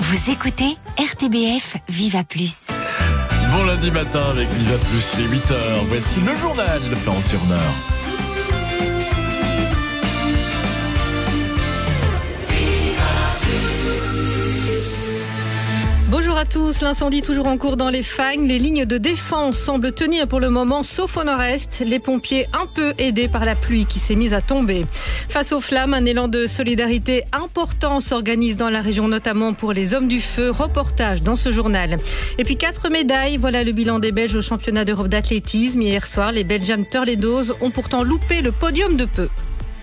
Vous écoutez RTBF Viva Plus. Bon lundi matin avec Viva Plus, il est 8h. Voici le journal de Florence Surner. Bonjour à tous, l'incendie toujours en cours dans les Fagnes. Les lignes de défense semblent tenir pour le moment, sauf au nord-est. Les pompiers un peu aidés par la pluie qui s'est mise à tomber. Face aux flammes, un élan de solidarité important s'organise dans la région, notamment pour les hommes du feu. Reportage dans ce journal. Et puis 4 médailles, voilà le bilan des Belges au championnat d'Europe d'athlétisme. Hier soir, les Belgians Turledoz ont pourtant loupé le podium de peu.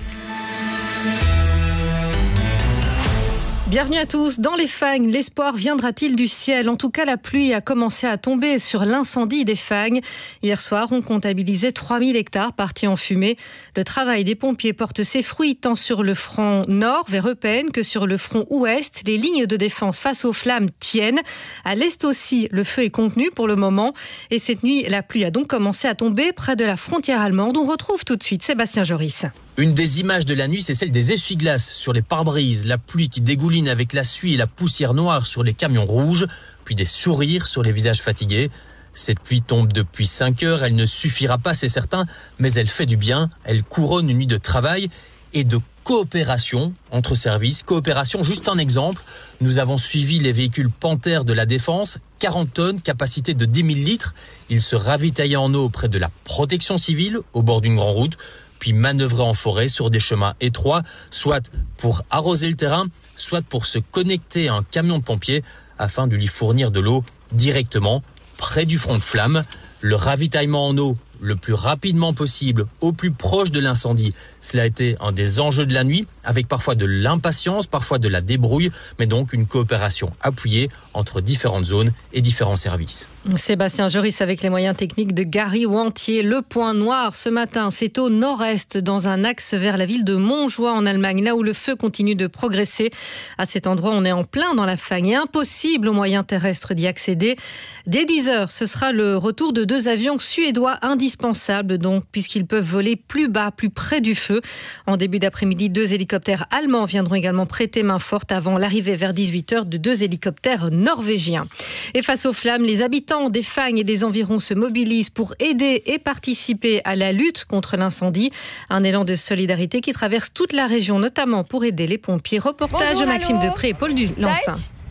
Bienvenue à tous. Dans les Fagnes, l'espoir viendra-t-il du ciel ? En tout cas, la pluie a commencé à tomber sur l'incendie des Fagnes. Hier soir, on comptabilisait 3000 hectares partis en fumée. Le travail des pompiers porte ses fruits tant sur le front nord vers Eupen que sur le front ouest. Les lignes de défense face aux flammes tiennent. À l'est aussi, le feu est contenu pour le moment. Et cette nuit, la pluie a donc commencé à tomber près de la frontière allemande. On retrouve tout de suite Sébastien Joris. Une des images de la nuit, c'est celle des essuie-glaces sur les pare-brises, la pluie qui dégouline avec la suie et la poussière noire sur les camions rouges, puis des sourires sur les visages fatigués. Cette pluie tombe depuis 5 heures, elle ne suffira pas, c'est certain, mais elle fait du bien, elle couronne une nuit de travail et de coopération entre services. Coopération, juste un exemple, nous avons suivi les véhicules Panther de la Défense, 40 tonnes, capacité de 10 000 litres. Ils se ravitaillaient en eau près de la protection civile, au bord d'une grande route, puis manœuvrer en forêt sur des chemins étroits, soit pour arroser le terrain, soit pour se connecter à un camion de pompiers afin de lui fournir de l'eau directement près du front de flamme. Le ravitaillement en eau le plus rapidement possible, au plus proche de l'incendie. Cela a été un des enjeux de la nuit, avec parfois de l'impatience, parfois de la débrouille, mais donc une coopération appuyée entre différentes zones et différents services. Sébastien Joris avec les moyens techniques de Gary Wantier. Le point noir ce matin, c'est au nord-est, dans un axe vers la ville de Montjoie en Allemagne, là où le feu continue de progresser. À cet endroit, on est en plein dans la Fagne. Impossible aux moyens terrestres d'y accéder. Dès 10h, ce sera le retour de 2 avions suédois indispensables, donc, puisqu'ils peuvent voler plus bas, plus près du feu. En début d'après-midi, 2 hélicoptères allemands viendront également prêter main forte avant l'arrivée vers 18h de 2 hélicoptères norvégiens. Et face aux flammes, les habitants des Fagnes et des environs se mobilisent pour aider et participer à la lutte contre l'incendie. Un élan de solidarité qui traverse toute la région, notamment pour aider les pompiers. Reportage Bonjour, de Maxime allô. Depré et Paul Lancin.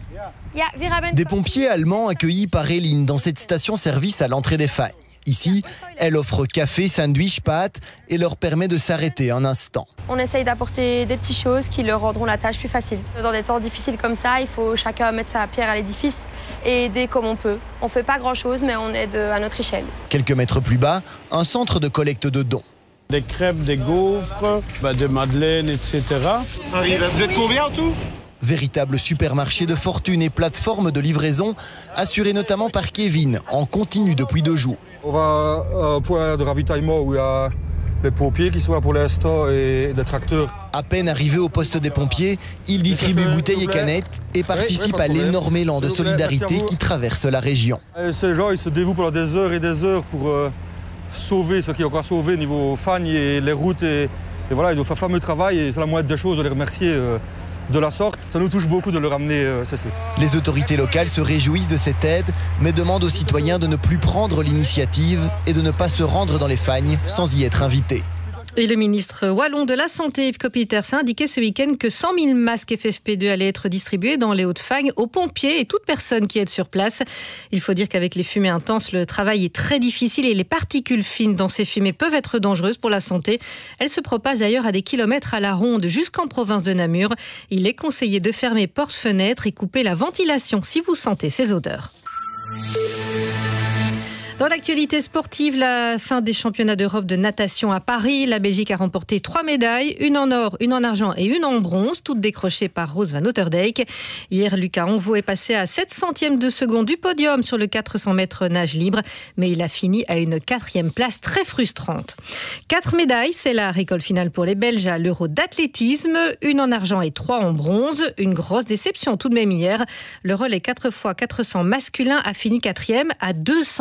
Des pompiers allemands accueillis par Eline dans cette station-service à l'entrée des Fagnes. Ici, elle offre café, sandwich, pâtes et leur permet de s'arrêter un instant. On essaye d'apporter des petites choses qui leur rendront la tâche plus facile. Dans des temps difficiles comme ça, il faut chacun mettre sa pierre à l'édifice et aider comme on peut. On ne fait pas grand-chose, mais on aide à notre échelle. Quelques mètres plus bas, un centre de collecte de dons. Des crêpes, des gaufres, des madeleines, etc. Vous êtes combien en tout ? Véritable supermarché de fortune et plateforme de livraison, assuré notamment par Kevin, en continu depuis 2 jours. On va à un point de ravitaillement où il y a les pompiers qui sont là pour l'instant et des tracteurs. À peine arrivé au poste des pompiers, il distribue bouteilles et canettes et participe à l'énorme élan de solidarité qui traverse la région. Et ces gens, ils se dévouent pendant des heures et des heures pour sauver ce qui est encore sauvé au niveau Fagnes et les routes. Et voilà, ils ont fait un fameux travail et c'est la moindre des choses de les remercier de la sorte. Ça nous touche beaucoup de le ramener ceci. Les autorités locales se réjouissent de cette aide, mais demandent aux citoyens de ne plus prendre l'initiative et de ne pas se rendre dans les Fagnes sans y être invités. Et le ministre wallon de la Santé, Yves Copiters, a indiqué ce week-end que 100 000 masques FFP2 allaient être distribués dans les Hauts-de-Fagne aux pompiers et toute personne qui aide sur place. Il faut dire qu'avec les fumées intenses, le travail est très difficile et les particules fines dans ces fumées peuvent être dangereuses pour la santé. Elles se propagent d'ailleurs à des kilomètres à la ronde jusqu'en province de Namur. Il est conseillé de fermer portes-fenêtres et couper la ventilation si vous sentez ces odeurs. Dans l'actualité sportive, la fin des championnats d'Europe de natation à Paris. La Belgique a remporté 3 médailles, une en or, une en argent et une en bronze, toutes décrochées par Rose Van Otterdijk. Hier, Lucas Onvaux est passé à 7 centièmes de seconde du podium sur le 400 mètres nage libre, mais il a fini à une 4e place très frustrante. 4 médailles, c'est la récolte finale pour les Belges à l'Euro d'athlétisme, une en argent et 3 en bronze. Une grosse déception tout de même hier. Le relais 4x400 masculin a fini 4e à 2 centièmes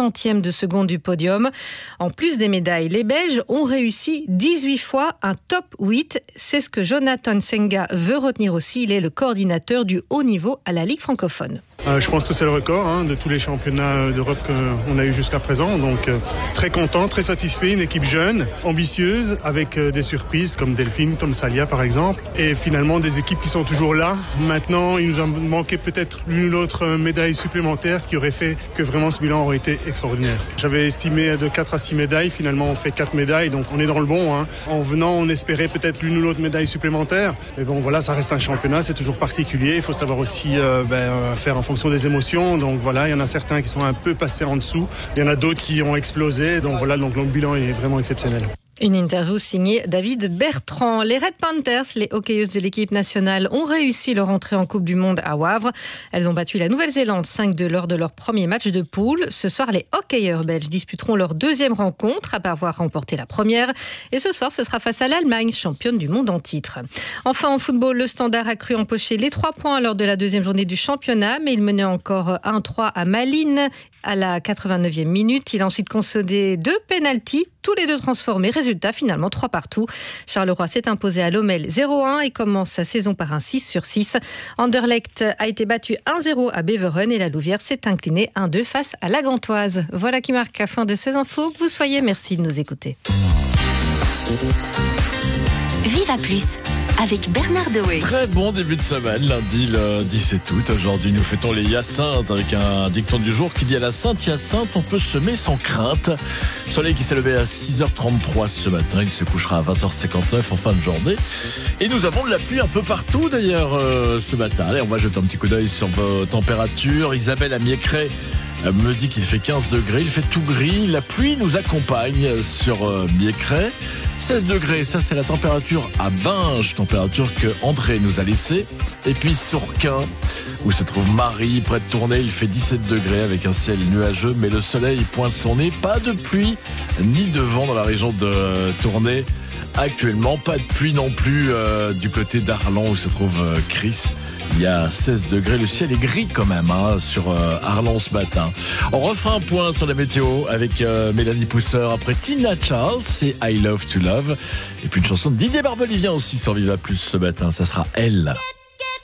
de seconde du podium. En plus des médailles, les Belges ont réussi 18 fois un top 8. C'est ce que Jonathan Senga veut retenir aussi. Il est le coordinateur du haut niveau à la Ligue francophone. Je pense que c'est le record de tous les championnats d'Europe qu'on a eu jusqu'à présent. Donc très content, très satisfait. Une équipe jeune, ambitieuse, avec des surprises comme Delphine, comme Salia par exemple. Et finalement des équipes qui sont toujours là. Maintenant, il nous a manqué peut-être l'une ou l'autre médaille supplémentaire qui aurait fait que vraiment ce bilan aurait été extraordinaire. J'avais estimé de 4 à 6 médailles. Finalement, on fait 4 médailles. Donc on est dans le bon. En venant, on espérait peut-être l'une ou l'autre médaille supplémentaire. Mais bon, voilà, ça reste un championnat. C'est toujours particulier. Il faut savoir aussi faire en fonction des émotions, donc voilà, il y en a certains qui sont un peu passés en dessous, il y en a d'autres qui ont explosé, donc voilà, donc le bilan est vraiment exceptionnel. Une interview signée David Bertrand. Les Red Panthers, les hockeyeuses de l'équipe nationale, ont réussi leur entrée en Coupe du Monde à Wavre. Elles ont battu la Nouvelle-Zélande 5-2 lors de leur premier match de poule. Ce soir, les hockeyeurs belges disputeront leur deuxième rencontre après avoir remporté la première. Et ce soir, ce sera face à l'Allemagne, championne du monde en titre. Enfin, en football, le Standard a cru empocher les 3 points lors de la deuxième journée du championnat, mais il menait encore 1-3 à Malines à la 89e minute. Il a ensuite concédé 2 pénaltys, tous les 2 transformés. Résultat, finalement 3-3. Charleroi s'est imposé à Lommel 0-1 et commence sa saison par un 6/6. Anderlecht a été battu 1-0 à Beveren et la Louvière s'est inclinée 1-2 face à la Gantoise. Voilà qui marque la fin de ces infos. Que vous soyez, merci de nous écouter. Viva Plus avec Bernard Dewey. Très bon début de semaine, lundi le 17 août. Aujourd'hui, nous fêtons les Hyacinthes avec un dicton du jour qui dit à la Sainte Hyacinthe, on peut semer sans crainte. Soleil qui s'est levé à 6h33 ce matin, il se couchera à 20h59 en fin de journée. Et nous avons de la pluie un peu partout d'ailleurs ce matin. Allez, on va jeter un petit coup d'œil sur vos températures. Isabelle à Miécret me dit qu'il fait 15 degrés, il fait tout gris. La pluie nous accompagne sur Miécret. 16 degrés, ça c'est la température à Binge, température que André nous a laissée. Et puis Sourquin, où se trouve Marie, près de Tournai, il fait 17 degrés avec un ciel nuageux, mais le soleil pointe son nez. Pas de pluie ni de vent dans la région de Tournai. Actuellement, pas de pluie non plus du côté d'Arlon où se trouve Chris. Il y a 16 degrés, le ciel est gris quand même sur Arlon ce matin. On refera un point sur la météo avec Mélanie Pousseur après Tina Charles, c'est I Love to Love. Et puis une chanson de Didier Barbelivien aussi sur Viva Plus ce matin, ça sera Elle.